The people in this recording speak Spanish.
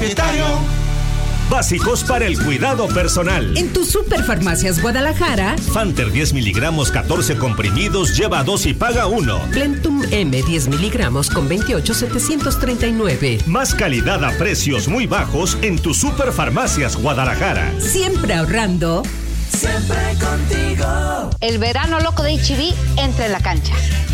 propietario. Básicos para el cuidado personal. En tu Superfarmacias Guadalajara, Fanter 10 miligramos 14 comprimidos, lleva 2 y paga 1. Plentum M 10 miligramos con 28,739. Más calidad a precios muy bajos en tu Superfarmacias Guadalajara. Siempre ahorrando. Siempre contigo. El verano loco de H-E-B entra en la cancha.